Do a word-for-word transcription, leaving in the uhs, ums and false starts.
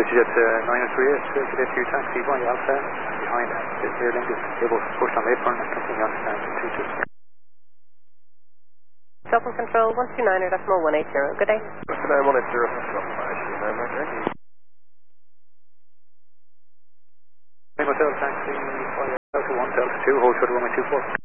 VistaJet uh, nine oh three eight, uh, today to taxi by Alpha, behind the Air Lingus cable pushed on apron, continue on stand two two. Dublin Control one two nine decimal one eight zero, good day. one two nine one eight zero, okay. Hotel taxi by Delta one, Delta two, hold short runway two four.